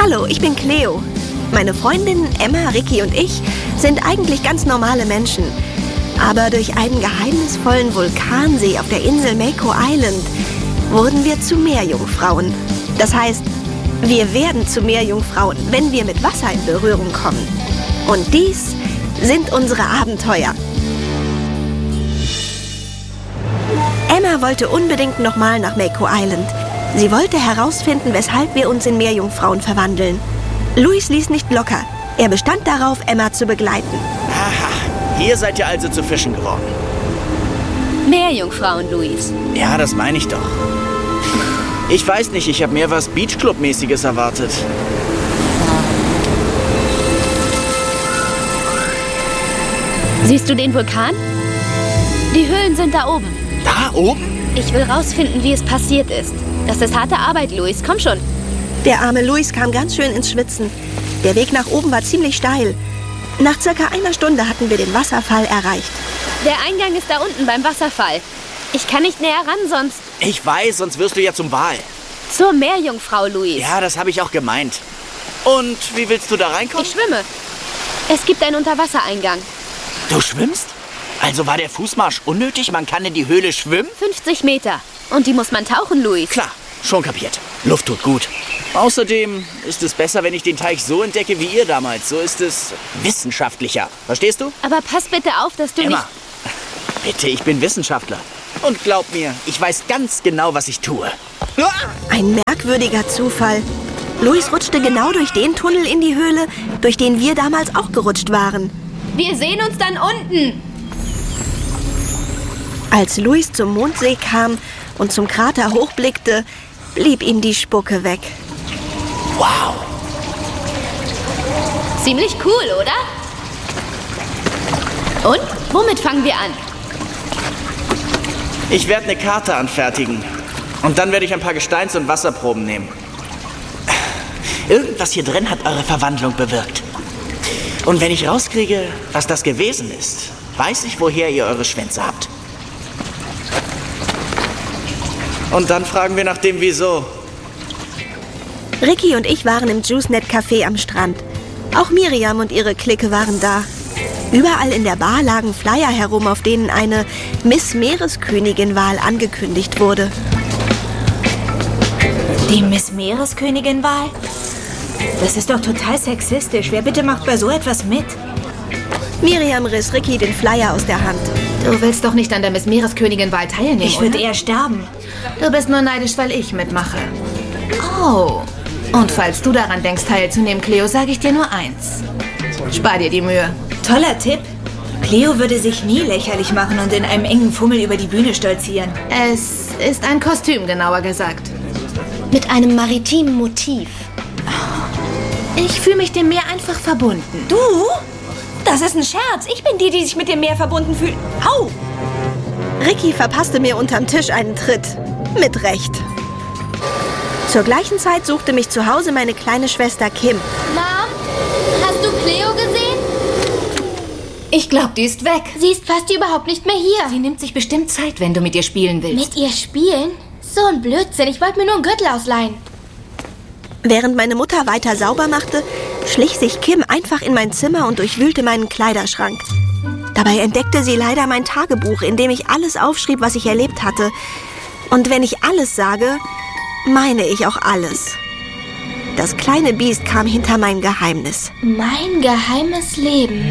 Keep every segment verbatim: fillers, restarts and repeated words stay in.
Hallo, ich bin Cleo. Meine Freundinnen Emma, Ricky und ich sind eigentlich ganz normale Menschen. Aber durch einen geheimnisvollen Vulkansee auf der Insel Mako Island wurden wir zu Meerjungfrauen. Das heißt, wir werden zu Meerjungfrauen, wenn wir mit Wasser in Berührung kommen. Und dies sind unsere Abenteuer. Emma wollte unbedingt nochmal nach Mako Island. Sie wollte herausfinden, weshalb wir uns in Meerjungfrauen verwandeln. Luis ließ nicht locker. Er bestand darauf, Emma zu begleiten. Aha, hier seid ihr also zu Fischen geworden. Meerjungfrauen, Luis. Ja, das meine ich doch. Ich weiß nicht, ich habe mehr was Beachclub-mäßiges erwartet. Siehst du den Vulkan? Die Höhlen sind da oben. Da oben? Ich will rausfinden, wie es passiert ist. Das ist harte Arbeit, Luis. Komm schon. Der arme Luis kam ganz schön ins Schwitzen. Der Weg nach oben war ziemlich steil. Nach circa einer Stunde hatten wir den Wasserfall erreicht. Der Eingang ist da unten beim Wasserfall. Ich kann nicht näher ran, sonst... Ich weiß, sonst wirst du ja zum Wal. Zur Meerjungfrau, Luis. Ja, das habe ich auch gemeint. Und wie willst du da reinkommen? Ich schwimme. Es gibt einen Unterwassereingang. Du schwimmst? Also war der Fußmarsch unnötig? Man kann in die Höhle schwimmen? fünfzig Meter. Und die muss man tauchen, Luis. Klar, schon kapiert. Luft tut gut. Außerdem ist es besser, wenn ich den Teich so entdecke wie ihr damals. So ist es wissenschaftlicher. Verstehst du? Aber pass bitte auf, dass du Emma, nicht... bitte, ich bin Wissenschaftler. Und glaub mir, ich weiß ganz genau, was ich tue. Ein merkwürdiger Zufall. Luis rutschte genau durch den Tunnel in die Höhle, durch den wir damals auch gerutscht waren. Wir sehen uns dann unten. Als Luis zum Mondsee kam und zum Krater hochblickte, blieb ihm die Spucke weg. Wow. Ziemlich cool, oder? Und? Womit fangen wir an? Ich werde eine Karte anfertigen. Und dann werde ich ein paar Gesteins- und Wasserproben nehmen. Irgendwas hier drin hat eure Verwandlung bewirkt. Und wenn ich rauskriege, was das gewesen ist, weiß ich, woher ihr eure Schwänze habt. Und dann fragen wir nach dem Wieso. Ricky und ich waren im JuiceNet Café am Strand. Auch Miriam und ihre Clique waren da. Überall in der Bar lagen Flyer herum, auf denen eine Miss Meereskönigin-Wahl angekündigt wurde. Die Miss Meereskönigin-Wahl? Das ist doch total sexistisch. Wer bitte macht bei so etwas mit? Miriam riss Ricky den Flyer aus der Hand. Du willst doch nicht an der Miss Meereskönigin-Wahl teilnehmen, Ich würde oder? eher sterben. Du bist nur neidisch, weil ich mitmache. Oh. Und falls du daran denkst, teilzunehmen, Cleo, sage ich dir nur eins. Spar dir die Mühe. Toller Tipp. Cleo würde sich nie lächerlich machen und in einem engen Fummel über die Bühne stolzieren. Es ist ein Kostüm, genauer gesagt. Mit einem maritimen Motiv. Ich fühle mich dem Meer einfach verbunden. Du? Das ist ein Scherz. Ich bin die, die sich mit dem Meer verbunden fühlt. Au! Ricky verpasste mir unterm Tisch einen Tritt. Mit Recht. Zur gleichen Zeit suchte mich zu Hause meine kleine Schwester Kim. Mom, hast du Cleo gesehen? Ich glaube, die ist weg. Sie ist fast überhaupt nicht mehr hier. Sie nimmt sich bestimmt Zeit, wenn du mit ihr spielen willst. Mit ihr spielen? So ein Blödsinn. Ich wollte mir nur einen Gürtel ausleihen. Während meine Mutter weiter sauber machte, schlich sich Kim einfach in mein Zimmer und durchwühlte meinen Kleiderschrank. Dabei entdeckte sie leider mein Tagebuch, in dem ich alles aufschrieb, was ich erlebt hatte. Und wenn ich alles sage, meine ich auch alles. Das kleine Biest kam hinter mein Geheimnis. Mein geheimes Leben.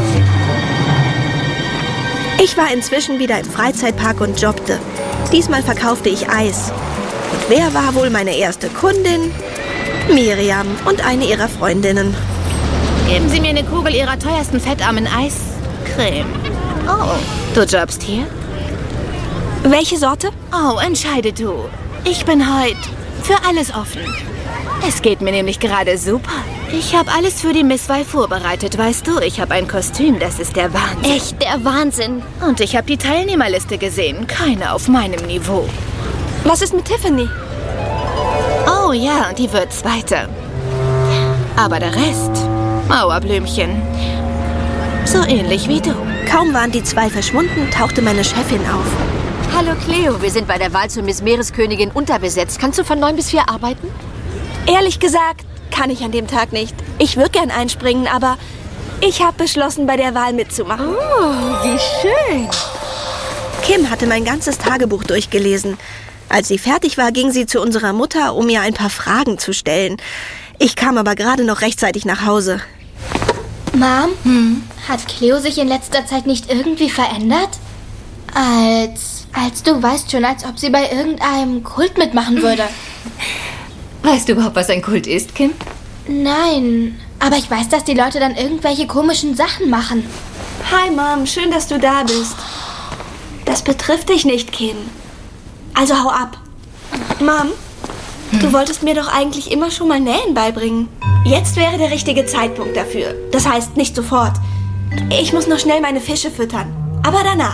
Ich war inzwischen wieder im Freizeitpark und jobbte. Diesmal verkaufte ich Eis. Und wer war wohl meine erste Kundin? Miriam und eine ihrer Freundinnen. Geben Sie mir eine Kugel Ihrer teuersten fettarmen Eiscreme. Oh, du jobbst hier? Welche Sorte? Oh, entscheide du. Ich bin heute für alles offen. Es geht mir nämlich gerade super. Ich habe alles für die Misswahl vorbereitet, weißt du. Ich habe ein Kostüm, das ist der Wahnsinn. Echt der Wahnsinn. Und ich habe die Teilnehmerliste gesehen. Keine auf meinem Niveau. Was ist mit Tiffany? Oh ja, die wird Zweite. Aber der Rest, Mauerblümchen, so ähnlich wie du. Kaum waren die zwei verschwunden, tauchte meine Chefin auf. Hallo Cleo, wir sind bei der Wahl zur Miss Meereskönigin unterbesetzt. Kannst du von neun bis vier arbeiten? Ehrlich gesagt, kann ich an dem Tag nicht. Ich würde gern einspringen, aber ich habe beschlossen, bei der Wahl mitzumachen. Oh, wie schön. Kim hatte mein ganzes Tagebuch durchgelesen. Als sie fertig war, ging sie zu unserer Mutter, um ihr ein paar Fragen zu stellen. Ich kam aber gerade noch rechtzeitig nach Hause. Mom, hm? Hat Cleo sich in letzter Zeit nicht irgendwie verändert? Als, als du weißt schon, als ob sie bei irgendeinem Kult mitmachen würde. Weißt du überhaupt, was ein Kult ist, Kim? Nein, aber ich weiß, dass die Leute dann irgendwelche komischen Sachen machen. Hi, Mom, schön, dass du da bist. Das betrifft dich nicht, Kim. Also hau ab. Mom, hm. du wolltest mir doch eigentlich immer schon mal Nähen beibringen. Jetzt wäre der richtige Zeitpunkt dafür. Das heißt, nicht sofort. Ich muss noch schnell meine Fische füttern. Aber danach.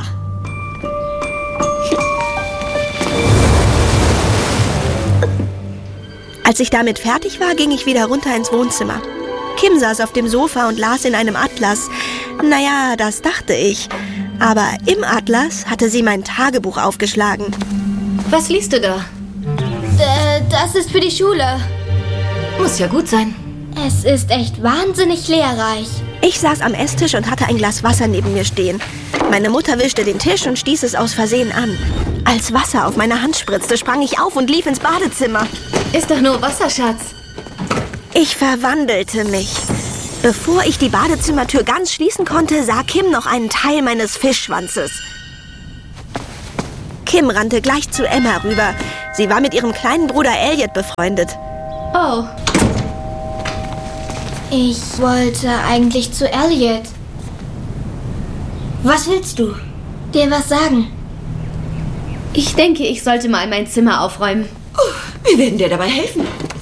Als ich damit fertig war, ging ich wieder runter ins Wohnzimmer. Kim saß auf dem Sofa und las in einem Atlas. Naja, das dachte ich. Aber im Atlas hatte sie mein Tagebuch aufgeschlagen. Was liest du da? Äh, das ist für die Schule. Muss ja gut sein. Es ist echt wahnsinnig lehrreich. Ich saß am Esstisch und hatte ein Glas Wasser neben mir stehen. Meine Mutter wischte den Tisch und stieß es aus Versehen an. Als Wasser auf meine Hand spritzte, sprang ich auf und lief ins Badezimmer. Ist doch nur Wasser, Schatz. Ich verwandelte mich. Bevor ich die Badezimmertür ganz schließen konnte, sah Kim noch einen Teil meines Fischschwanzes. Kim rannte gleich zu Emma rüber. Sie war mit ihrem kleinen Bruder Elliot befreundet. Oh. Ich wollte eigentlich zu Elliot. Was willst du? Dir was sagen. Ich denke, ich sollte mal mein Zimmer aufräumen. Oh, wir werden dir dabei helfen.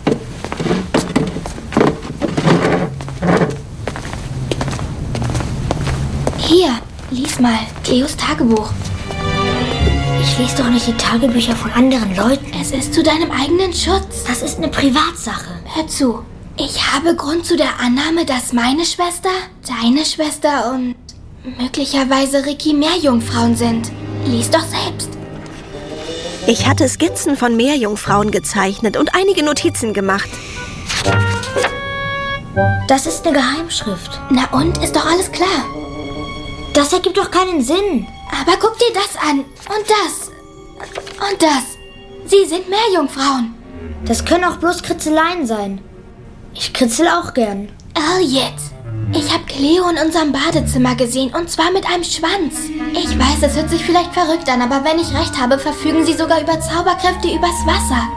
Hier, lies mal Cleos Tagebuch. Ich lese doch nicht die Tagebücher von anderen Leuten. Es ist zu deinem eigenen Schutz. Das ist eine Privatsache. Hör zu. Ich habe Grund zu der Annahme, dass meine Schwester, deine Schwester und möglicherweise Ricky Meerjungfrauen sind. Lies doch selbst. Ich hatte Skizzen von Meerjungfrauen gezeichnet und einige Notizen gemacht. Das ist eine Geheimschrift. Na und? Ist doch alles klar. Das ergibt doch keinen Sinn. Aber guck dir das an. Und das. Und das. Sie sind Meerjungfrauen. Das können auch bloß Kritzeleien sein. Ich kritzel auch gern. Elliot, ich habe Cleo in unserem Badezimmer gesehen, und zwar mit einem Schwanz. Ich weiß, es hört sich vielleicht verrückt an, aber wenn ich recht habe, verfügen sie sogar über Zauberkräfte übers Wasser.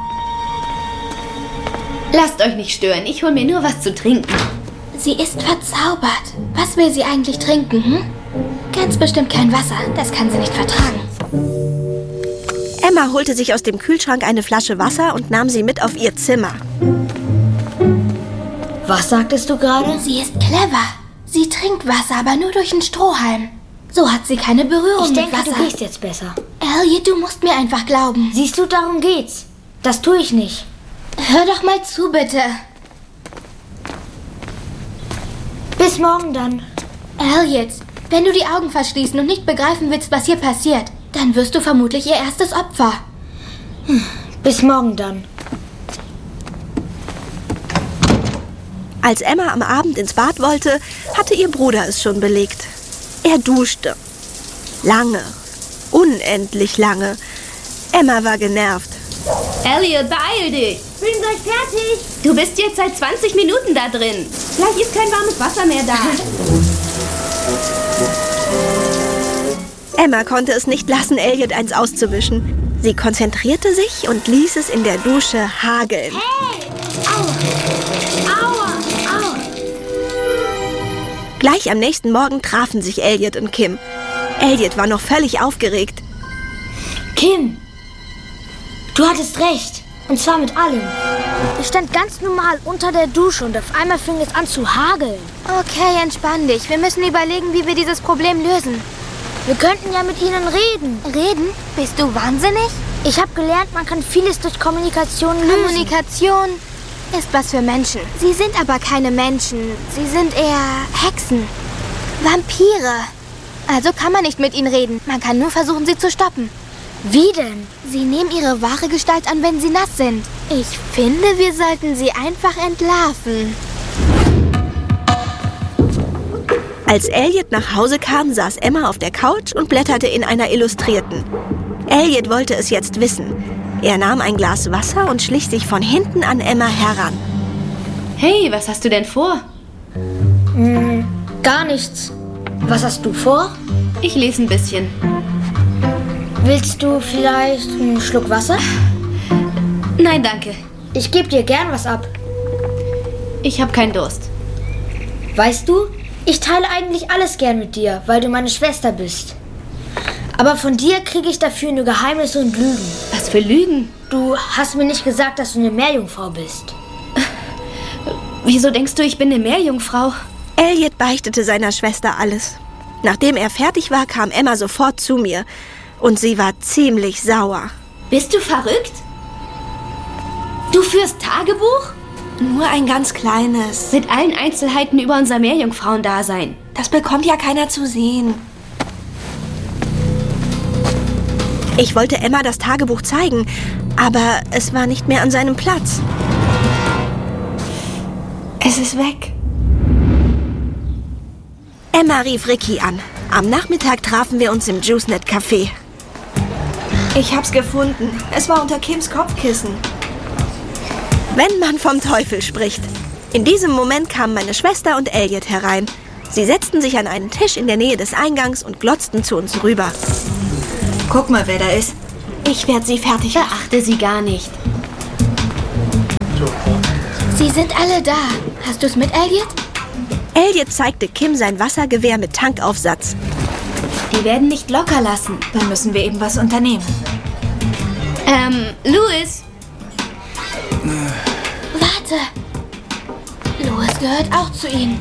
Lasst euch nicht stören, ich hol mir nur was zu trinken. Sie ist verzaubert. Was will sie eigentlich trinken, hm? Ganz bestimmt kein Wasser, das kann sie nicht vertragen. Emma holte sich aus dem Kühlschrank eine Flasche Wasser und nahm sie mit auf ihr Zimmer. Was sagtest du gerade? Sie ist clever. Sie trinkt Wasser, aber nur durch einen Strohhalm. So hat sie keine Berührung ich denke, mit Wasser. Du gehst jetzt besser. Elliot, du musst mir einfach glauben. Siehst du, darum geht's. Das tue ich nicht. Hör doch mal zu, bitte. Bis morgen dann. Elliot, wenn du die Augen verschließen und nicht begreifen willst, was hier passiert, dann wirst du vermutlich ihr erstes Opfer. Hm. Bis morgen dann. Als Emma am Abend ins Bad wollte, hatte ihr Bruder es schon belegt. Er duschte. Lange. Unendlich lange. Emma war genervt. Elliot, beeil dich! Bin gleich fertig. Du bist jetzt seit zwanzig Minuten da drin. Gleich ist kein warmes Wasser mehr da. Emma konnte es nicht lassen, Elliot eins auszuwischen. Sie konzentrierte sich und ließ es in der Dusche hageln. Hey! Aua! Aua! Aua! Gleich am nächsten Morgen trafen sich Elliot und Kim. Elliot war noch völlig aufgeregt. Kim, du hattest recht. Und zwar mit allem. Ich stand ganz normal unter der Dusche und auf einmal fing es an zu hageln. Okay, entspann dich. Wir müssen überlegen, wie wir dieses Problem lösen. Wir könnten ja mit ihnen reden. Reden? Bist du wahnsinnig? Ich habe gelernt, man kann vieles durch Kommunikation lösen. Kommunikation ist was für Menschen. Sie sind aber keine Menschen. Sie sind eher Hexen. Vampire. Also kann man nicht mit ihnen reden. Man kann nur versuchen, sie zu stoppen. Wie denn? Sie nehmen ihre wahre Gestalt an, wenn sie nass sind. Ich finde, wir sollten sie einfach entlarven. Als Elliot nach Hause kam, saß Emma auf der Couch und blätterte in einer Illustrierten. Elliot wollte es jetzt wissen. Er nahm ein Glas Wasser und schlich sich von hinten an Emma heran. Hey, was hast du denn vor? Hm, gar nichts. Was hast du vor? Ich lese ein bisschen. Willst du vielleicht einen Schluck Wasser? Nein, danke. Ich gebe dir gern was ab. Ich habe keinen Durst. Weißt du, ich teile eigentlich alles gern mit dir, weil du meine Schwester bist. Aber von dir kriege ich dafür nur Geheimnisse und Lügen. Was für Lügen? Du hast mir nicht gesagt, dass du eine Meerjungfrau bist. Wieso denkst du, ich bin eine Meerjungfrau? Elliot beichtete seiner Schwester alles. Nachdem er fertig war, kam Emma sofort zu mir. Und sie war ziemlich sauer. Bist du verrückt? Du führst Tagebuch? Nur ein ganz kleines. Mit allen Einzelheiten über unser Meerjungfrauendasein. Das bekommt ja keiner zu sehen. Ich wollte Emma das Tagebuch zeigen, aber es war nicht mehr an seinem Platz. Es ist weg. Emma rief Ricky an. Am Nachmittag trafen wir uns im Juicenet Café. Ich hab's gefunden. Es war unter Kims Kopfkissen. Wenn man vom Teufel spricht. In diesem Moment kamen meine Schwester und Elliot herein. Sie setzten sich an einen Tisch in der Nähe des Eingangs und glotzten zu uns rüber. Guck mal, wer da ist. Ich werde sie fertig machen. Beachte sie gar nicht. Sie sind alle da. Hast du's mit, Elliot? Elliot zeigte Kim sein Wassergewehr mit Tankaufsatz. Die werden nicht locker lassen. Dann müssen wir eben was unternehmen. Ähm, Louis. Warte. Louis gehört auch zu ihnen.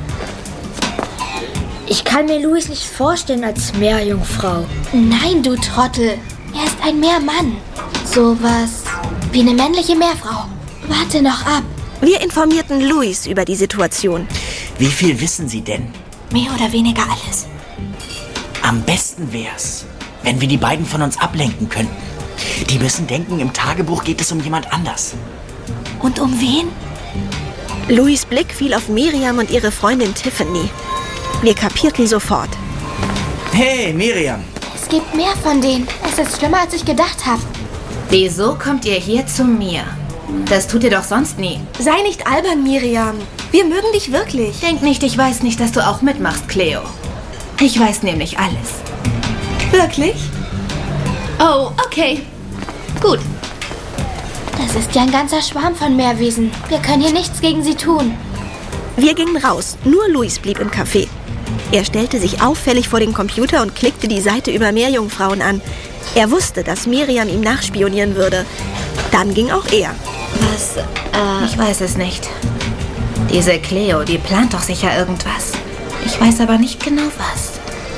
Ich kann mir Louis nicht vorstellen als Meerjungfrau. Nein, du Trottel. Er ist ein Meermann. Sowas wie eine männliche Meerfrau. Warte noch ab. Wir informierten Louis über die Situation. Wie viel wissen Sie denn? Mehr oder weniger alles. Am besten wär's, wenn wir die beiden von uns ablenken könnten. Die müssen denken, im Tagebuch geht es um jemand anders. Und um wen? Louis' Blick fiel auf Miriam und ihre Freundin Tiffany. Wir kapierten sofort. Hey, Miriam. Es gibt mehr von denen. Es ist schlimmer, als ich gedacht habe. Wieso kommt ihr hier zu mir? Das tut ihr doch sonst nie. Sei nicht albern, Miriam. Wir mögen dich wirklich. Denk nicht, ich weiß nicht, dass du auch mitmachst, Cleo. Ich weiß nämlich alles. Wirklich? Oh, okay. Gut. Das ist ja ein ganzer Schwarm von Meerwesen. Wir können hier nichts gegen sie tun. Wir gingen raus. Nur Louis blieb im Café. Er stellte sich auffällig vor den Computer und klickte die Seite über Meerjungfrauen an. Er wusste, dass Miriam ihm nachspionieren würde. Dann ging auch er. Was? Äh, ich weiß es nicht. Diese Cleo, die plant doch sicher irgendwas. Ich weiß aber nicht genau was.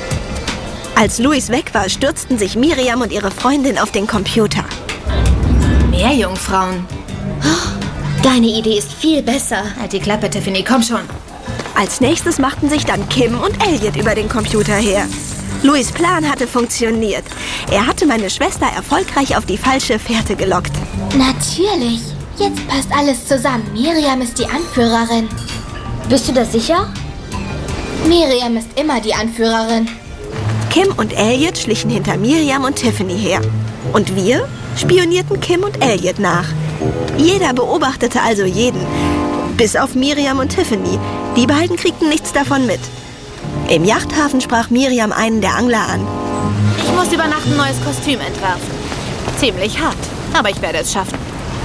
Als Louis weg war, stürzten sich Miriam und ihre Freundin auf den Computer. Meerjungfrauen. Deine Idee ist viel besser. Halt die Klappe, Tiffany, komm schon. Als nächstes machten sich dann Kim und Elliot über den Computer her. Louis' Plan hatte funktioniert. Er hatte meine Schwester erfolgreich auf die falsche Fährte gelockt. Natürlich. Jetzt passt alles zusammen. Miriam ist die Anführerin. Bist du da sicher? Miriam ist immer die Anführerin. Kim und Elliot schlichen hinter Miriam und Tiffany her. Und wir spionierten Kim und Elliot nach. Jeder beobachtete also jeden. Bis auf Miriam und Tiffany. Die beiden kriegten nichts davon mit. Im Yachthafen sprach Miriam einen der Angler an. Ich muss über Nacht ein neues Kostüm entwerfen. Ziemlich hart, aber ich werde es schaffen.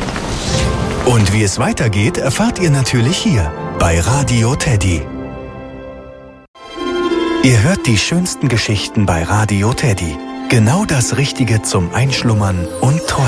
Und wie es weitergeht, erfahrt ihr natürlich hier bei Radio Teddy. Ihr hört die schönsten Geschichten bei Radio Teddy. Genau das Richtige zum Einschlummern und Träumen.